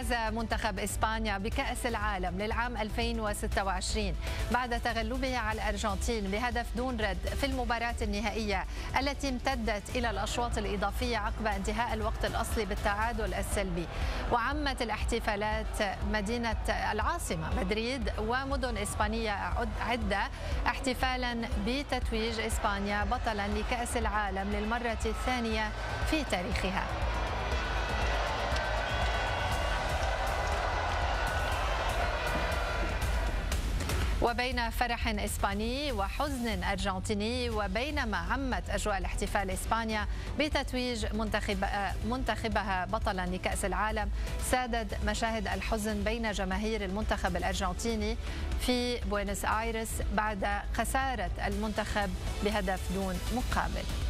فاز منتخب إسبانيا بكأس العالم للعام 2026 بعد تغلبه على الأرجنتين بهدف دون رد في المباراة النهائية التي امتدت إلى الأشواط الإضافية عقب انتهاء الوقت الأصلي بالتعادل السلبي. وعمت الاحتفالات مدينة العاصمة مدريد ومدن إسبانية عدة احتفالا بتتويج إسبانيا بطلا لكأس العالم للمرة الثانية في تاريخها. وبين فرح إسباني وحزن أرجنتيني، وبينما عمت أجواء الاحتفال إسبانيا بتتويج منتخبها بطلا لكأس العالم، سادت مشاهد الحزن بين جماهير المنتخب الأرجنتيني في بوينوس آيرس بعد خسارة المنتخب بهدف دون مقابل.